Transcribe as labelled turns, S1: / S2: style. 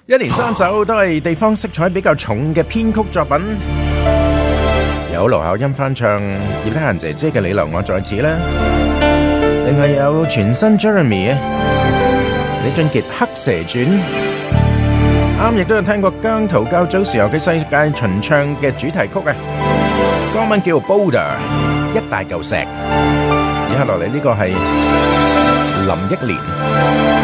S1: 一連三首都係地方色彩比較重嘅編曲作品，有盧巧音翻唱葉德嫻姐姐嘅《你留我在此》啦，另外有全新 Jeremy 李俊傑《黑蛇傳》，啱亦都有聽過姜濤較早時候嘅世界巡唱嘅主題曲啊，歌名叫 Boulder 一大嚿石。以下落嚟呢個係林憶蓮。